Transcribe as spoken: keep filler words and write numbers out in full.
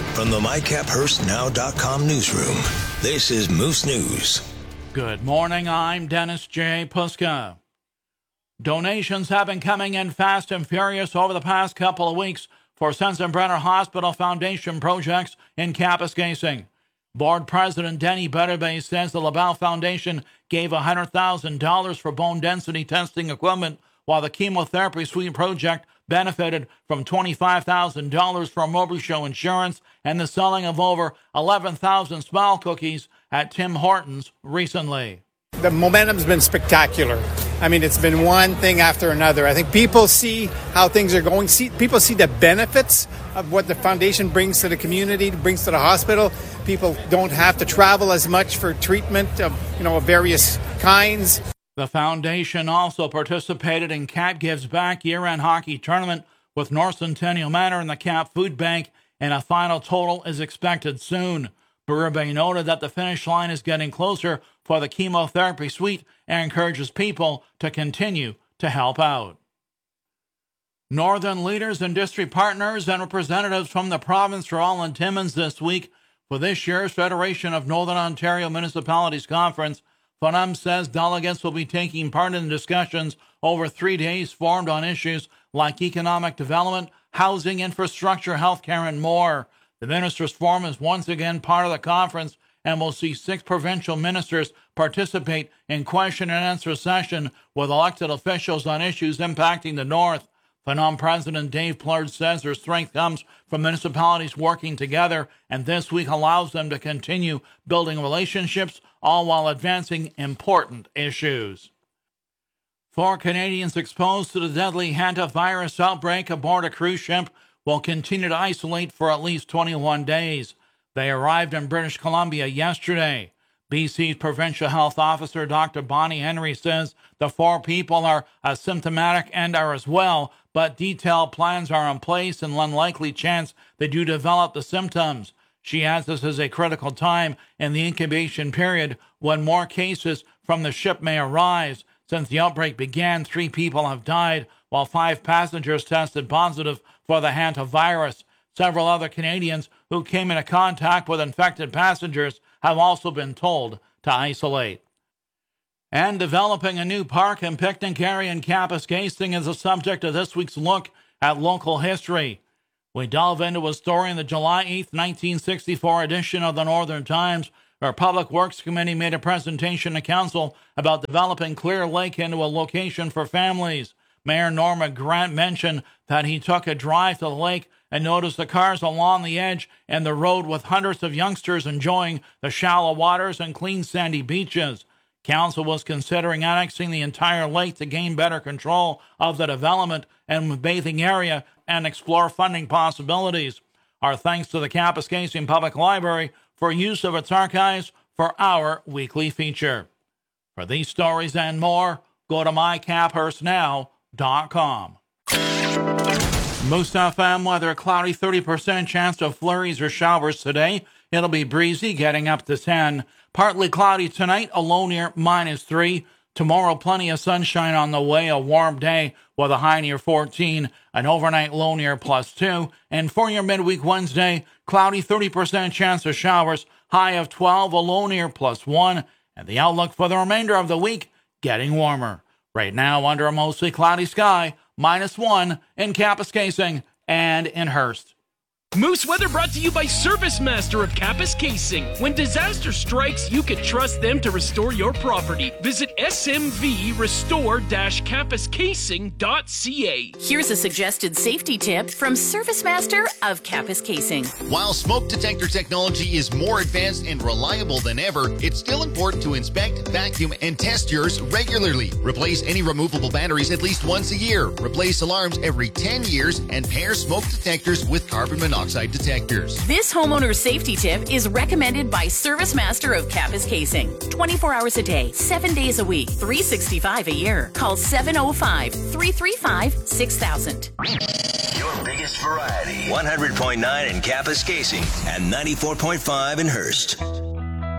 From the my cap hurst now dot com newsroom, this is Moose News. Good morning, I'm Dennis J. Puska. Donations have been coming in fast and furious over the past couple of weeks for Sensenbrenner Hospital Foundation projects in Kapuskasing. Board President Denny Butterbay says the LaBelle Foundation gave one hundred thousand dollars for bone density testing equipment, while the chemotherapy suite project benefited from twenty-five thousand dollars from Mobrey insurance and the selling of over eleven thousand smile cookies at Tim Hortons recently. The momentum's been spectacular. I mean, it's been one thing after another. I think people see how things are going. See, people see the benefits of what the foundation brings to the community, brings to the hospital. People don't have to travel as much for treatment of, you know, of various kinds. The foundation also participated in Cap Gives Back year-end hockey tournament with North Centennial Manor and the Cap Food Bank, and a final total is expected soon. Butterbay noted that the finish line is getting closer for the chemotherapy suite and encourages people to continue to help out. Northern leaders, industry partners, and representatives from the province are all in Timmins this week for this year's Federation of Northern Ontario Municipalities Conference. F N M says delegates will be taking part in discussions over three days formed on issues like economic development, housing, infrastructure, healthcare, and more. The Ministers' Forum is once again part of the conference and will see six provincial ministers participate in question and answer session with elected officials on issues impacting the North. F N M President Dave Plurd says their strength comes from municipalities working together, and this week allows them to continue building relationships, all while advancing important issues. Four Canadians exposed to the deadly hantavirus outbreak aboard a cruise ship will continue to isolate for at least twenty-one days. They arrived in British Columbia yesterday. B C's Provincial Health Officer Doctor Bonnie Henry says the four people are asymptomatic and are as well, but detailed plans are in place and unlikely chance they do develop the symptoms. She adds this is a critical time in the incubation period when more cases from the ship may arise. Since the outbreak began, three people have died, while five passengers tested positive for the hantavirus. Several other Canadians who came into contact with infected passengers have also been told to isolate. And developing a new park and picnic area in Kapuskasing is the subject of this week's look at local history. We delve into a story in the July eighth, nineteen sixty-four edition of the Northern Times, where Public Works Committee made a presentation to Council about developing Clear Lake into a location for families. Mayor Norma Grant mentioned that he took a drive to the lake and noticed the cars along the edge and the road with hundreds of youngsters enjoying the shallow waters and clean sandy beaches. Council was considering annexing the entire lake to gain better control of the development and bathing area and explore funding possibilities. Our thanks to the Kapuskasing Public Library for use of its archives for our weekly feature. For these stories and more, go to my cap hurst now dot com. Moose F M weather, cloudy, thirty percent chance of flurries or showers today. It'll be breezy, getting up to ten. Partly cloudy tonight, a low near minus three. Tomorrow, plenty of sunshine on the way, a warm day with a high near fourteen, an overnight low near plus two. And for your midweek Wednesday, cloudy, thirty percent chance of showers, high of twelve, a low near plus one. And the outlook for the remainder of the week, getting warmer. Right now, under a mostly cloudy sky, minus one in Kapuskasing and in Hearst. Moose Weather brought to you by Service Master of Kapuskasing. When disaster strikes, you can trust them to restore your property. Visit S M V restore dash kapuskasing dot c a. Here's a suggested safety tip from Service Master of Kapuskasing. While smoke detector technology is more advanced and reliable than ever, it's still important to inspect, vacuum, and test yours regularly. Replace any removable batteries at least once a year. Replace alarms every ten years and pair smoke detectors with carbon monoxide detectors. This homeowner safety tip is recommended by Service Master of Kapuskasing. twenty-four hours a day, seven days a week, three sixty-five a year. Call seven oh five, three three five, six thousand. Your biggest variety. one hundred point nine in Kapuskasing and ninety-four point five in Hearst.